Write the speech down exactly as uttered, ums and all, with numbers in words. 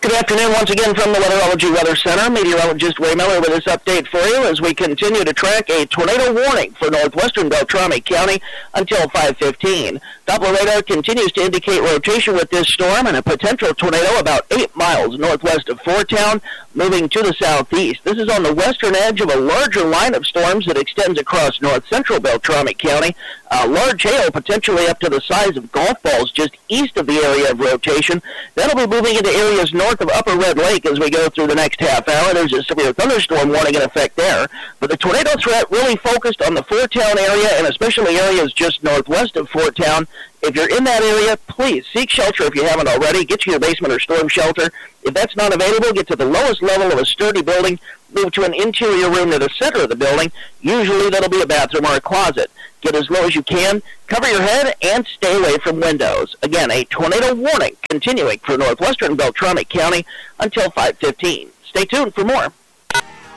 Good afternoon once again from the Weatherology Weather Center. Meteorologist Ray Miller with this update for you as we continue to track a tornado warning for northwestern Beltrami County until five fifteen. Doppler radar continues to indicate rotation with this storm and a potential tornado about eight miles northwest of Fort Town, moving to the southeast. This is on the western edge of a larger line of storms that extends across north-central Beltrami County. Uh, large hail potentially up to the size of golf balls just east of the area of rotation. That'll be moving into areas north of Upper Red Lake as we go through the next half hour. There's a severe thunderstorm warning in effect there. But the tornado threat really focused on the Fort Town area and especially areas just northwest of Fort Town. If you're in that area, please seek shelter if you haven't already. Get to your basement or storm shelter. If that's not available, get to the lowest level of a sturdy building. Move to an interior room near the center of the building. Usually that'll be a bathroom or a closet. Get as low as you can. Cover your head and stay away from windows. Again, a tornado warning continuing for northwestern Beltrami County until five fifteen. Stay tuned for more.